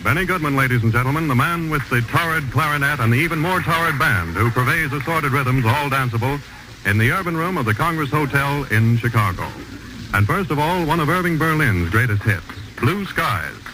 Benny Goodman, ladies and gentlemen, the man with the torrid clarinet and the even more torrid band who purveys assorted rhythms, all danceable, in the urban room of the Congress Hotel in Chicago. And first of all, one of Irving Berlin's greatest hits, Blue Skies.